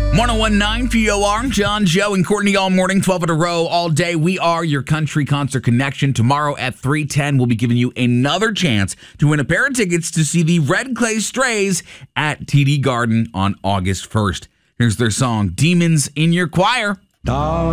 1019 POR, John, Joe, and Courtney all morning, 12 in a row, all day. We are your country concert connection. Tomorrow at 3:10, we'll be giving you another chance to win a pair of tickets to see the Red Clay Strays at TD Garden on August 1st. Here's their song, Demons in Your Choir.